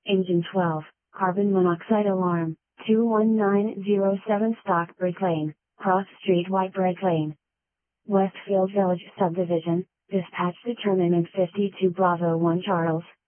Engine 12, carbon monoxide alarm, 21907 Stockbridge Lane, Cross Street Whitebread Lane. Westfield Village Subdivision, dispatch determinant 52 Bravo 1 Charles.